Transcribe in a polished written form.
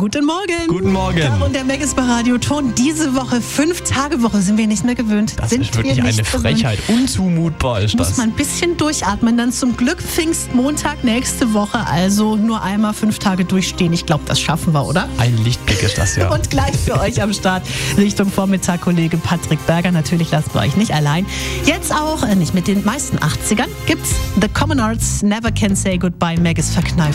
Guten Morgen. Guten Morgen. Ja, und der Megis bei Radioton. Diese Woche 5-Tage-Woche sind wir nicht mehr gewöhnt. Das ist wirklich eine Frechheit. Unzumutbar ist das. Muss man ein bisschen durchatmen. Dann zum Glück Pfingstmontag nächste Woche. Also nur einmal 5 Tage durchstehen. Ich glaube, das schaffen wir, oder? Ein Lichtblick ist das, ja. Und gleich für euch am Start Richtung Vormittag Kollege Patrick Berger. Natürlich lassen wir euch nicht allein. Jetzt auch, nicht mit den meisten 80ern, gibt's The Common Arts, Never Can Say Goodbye, Megis verkneift.